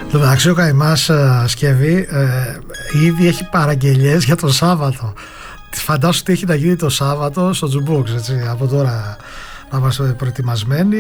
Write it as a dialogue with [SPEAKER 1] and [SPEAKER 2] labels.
[SPEAKER 1] Το μεταξύ ο καημάς Σκεύη ήδη έχει παραγγελιές για το Σάββατο. Φαντάσου τι έχει να γίνει το Σάββατο στο Jukebox, έτσι, από τώρα να είμαστε προετοιμασμένοι.